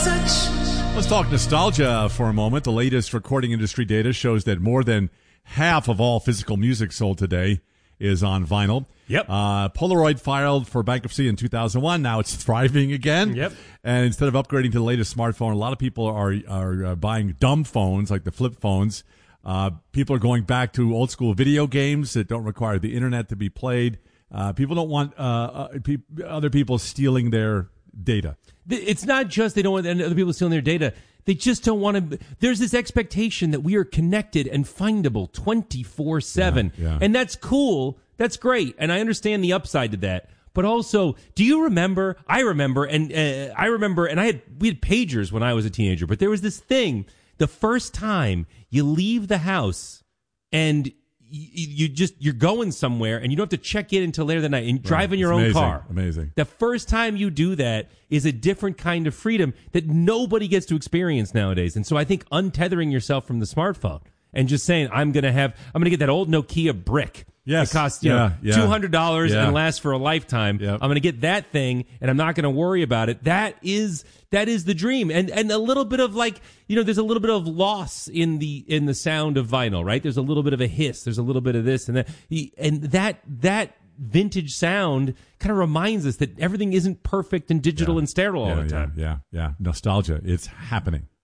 Let's talk nostalgia for a moment. The latest recording industry data shows that more than half of all physical music sold today is on vinyl. Yep. Polaroid filed for bankruptcy in 2001. Now it's thriving again. Yep. And instead of upgrading to the latest smartphone, a lot of people are buying dumb phones like the flip phones. People are going back to old school video games that don't require the internet to be played. People don't want other people stealing their data. It's not just they don't want other people stealing their data. They just don't want to. There's this expectation that we are connected and findable 24/7. Yeah. And that's cool. That's great. And I understand the upside to that. But also, do you remember? I remember, and we had pagers when I was a teenager. But there was this thing: the first time you leave the house, and you're going somewhere, and you don't have to check in until later that night, and drive in your own car. Amazing. The first time you do that is a different kind of freedom that nobody gets to experience nowadays. And so I think untethering yourself from the smartphone and just saying, I'm going to get that old Nokia brick. Yes. It costs $200 and lasts for a lifetime. Yep. I'm going to get that thing, and I'm not going to worry about it. That is the dream. And a little bit of there's a little bit of loss in the sound of vinyl, right? There's a little bit of a hiss. There's a little bit of this and that. And that vintage sound kind of reminds us that everything isn't perfect and digital and sterile all the time. Yeah. Nostalgia. It's happening.